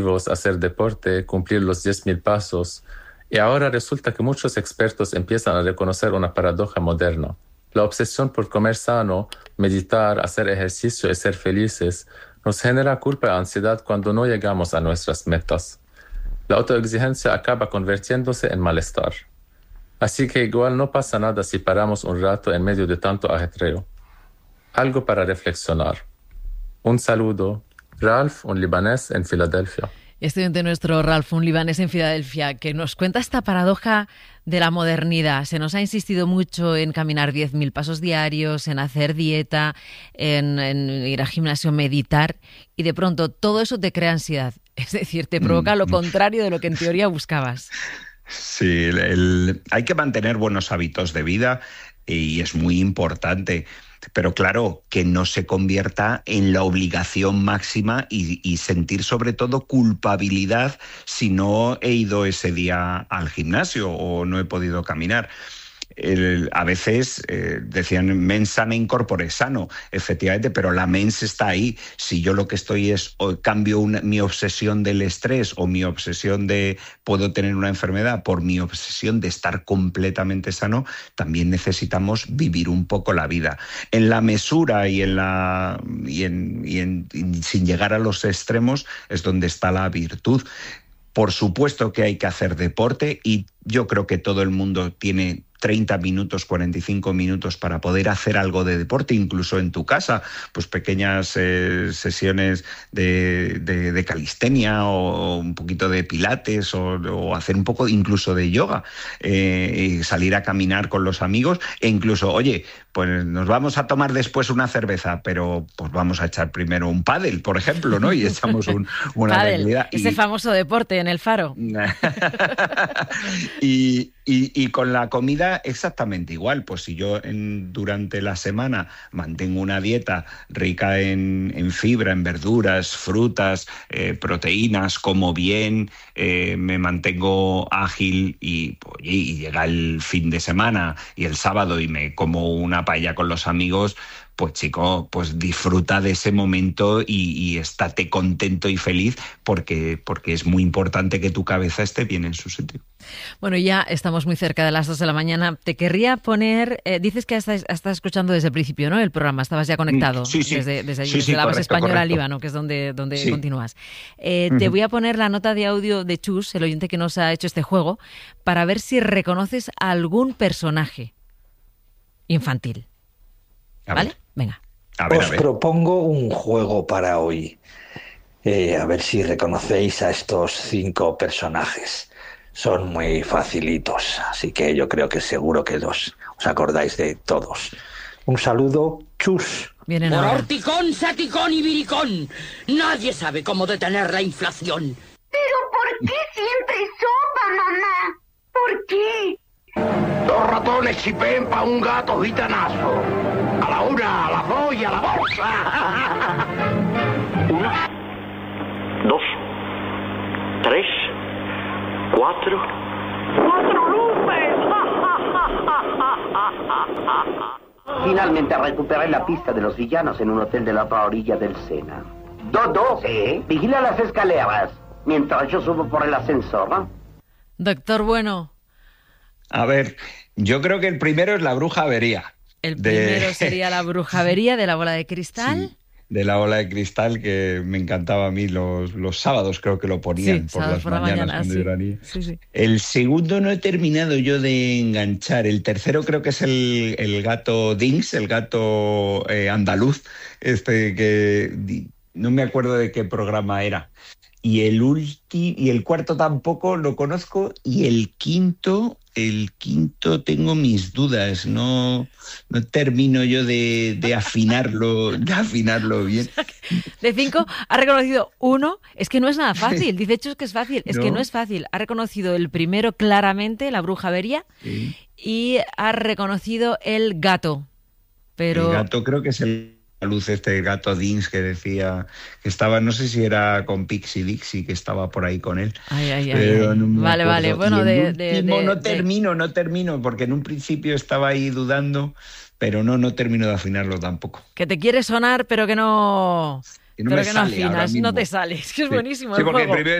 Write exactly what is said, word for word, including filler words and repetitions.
hacer deporte, cumplir los diez mil pasos. Y ahora resulta que muchos expertos empiezan a reconocer una paradoja moderna. La obsesión por comer sano, meditar, hacer ejercicio y ser felices nos genera culpa y ansiedad cuando no llegamos a nuestras metas. La autoexigencia acaba convirtiéndose en malestar. Así que igual no pasa nada si paramos un rato en medio de tanto ajetreo. Algo para reflexionar. Un saludo. Ralph, un libanés en Filadelfia. Estudiante nuestro, Ralph, un libanés en Filadelfia, que nos cuenta esta paradoja de la modernidad. Se nos ha insistido mucho en caminar diez mil pasos diarios, en hacer dieta, en, en ir al gimnasio, meditar, y de pronto todo eso te crea ansiedad. Es decir, te provoca lo contrario de lo que en teoría buscabas. Sí, el, el, hay que mantener buenos hábitos de vida y es muy importante. Pero claro, que no se convierta en la obligación máxima y, y sentir sobre todo culpabilidad si no he ido ese día al gimnasio o no he podido caminar. El, a veces eh, decían mens sana in corpore sano, efectivamente, pero la mens está ahí. Si yo lo que estoy es o cambio una, mi obsesión del estrés o mi obsesión de puedo tener una enfermedad por mi obsesión de estar completamente sano, también necesitamos vivir un poco la vida en la mesura y en la y en, y en y sin llegar a los extremos es donde está la virtud. Por supuesto que hay que hacer deporte y yo creo que todo el mundo tiene treinta minutos, cuarenta y cinco minutos para poder hacer algo de deporte, incluso en tu casa, pues pequeñas eh, sesiones de, de, de calistenia o un poquito de pilates o, o hacer un poco incluso de yoga, eh, y salir a caminar con los amigos e incluso, oye, pues nos vamos a tomar después una cerveza, pero pues vamos a echar primero un pádel, por ejemplo, ¿no? Y echamos un, una pádel, tranquilidad. Ese y... famoso deporte en el Faro. y, y, y con la comida exactamente igual. Pues si yo en, durante la semana mantengo una dieta rica en, en fibra, en verduras, frutas, eh, proteínas, como bien, eh, me mantengo ágil y, oye, y llega el fin de semana y el sábado y me como una paella con los amigos, pues chico, pues disfruta de ese momento y, y estate contento y feliz porque, porque es muy importante que tu cabeza esté bien en su sitio. Bueno, ya estamos muy cerca de las dos de la mañana. Te querría poner, eh, dices que estás, estás escuchando desde el principio, ¿no? El programa, estabas ya conectado sí, sí. desde, desde, sí, desde sí, la base correcto, española correcto. Líbano, que es donde, donde sí. continúas. Eh, Uh-huh. Te voy a poner la nota de audio de Chus, el oyente que nos ha hecho este juego, para ver si reconoces a algún personaje infantil. A ¿Vale? ver. Venga. A ver, Os a ver. propongo un juego para hoy. Eh, a ver si reconocéis a estos cinco personajes. Son muy facilitos, así que yo creo que seguro que os, os acordáis de todos. Un saludo, Chus. Vienen Por ahora. horticón, saticón y viricón. Nadie sabe cómo detener la inflación. ¿Pero por qué siempre sopa, mamá? ¿Por qué? Dos ratones chipén pa' un gato gitanazo. A la una, a las dos y a la bolsa. Una, dos, tres, cuatro. ¡Cuatro luces! Finalmente recuperé la pista de los villanos en un hotel de la otra orilla del Sena. Dodo, ¿Sí? vigila las escaleras mientras yo subo por el ascensor, ¿no? Doctor Bueno. A ver, yo creo que el primero es la bruja avería. El de... primero sería la brujavería de la bola de cristal. Sí, de la bola de cristal, que me encantaba a mí los, los sábados, creo que lo ponían Sí, por las por la mañanas mañana, cuando sí. yo era niño. Sí, sí. El segundo no he terminado yo de enganchar. El tercero creo que es el, el gato Dings, el gato eh, andaluz, este que no me acuerdo de qué programa era. Y el ulti, y el cuarto tampoco lo conozco, y el quinto, el quinto tengo mis dudas, no, no termino yo de, de afinarlo, de afinarlo bien. De cinco, ha reconocido uno. Es que no es nada fácil. Dice Chus que es fácil. Es No. que no es fácil. Ha reconocido el primero claramente, la brujavería, Sí. y ha reconocido el gato. Pero El gato creo que es el luz este el gato Dins que decía que estaba, no sé si era con Pixie Dixie, que estaba por ahí con él. Ay, ay, ay, Pero ay. no me Vale, acuerdo. vale. Bueno, Y el de, de, último de- no de- termino, no termino, porque en un principio estaba ahí dudando, pero no, no termino de afinarlo tampoco. que te quiere sonar, pero que no... Que no Pero me que no sale ahora afinas, mismo. no te sales, que es Sí. buenísimo Sí, el porque juego. primero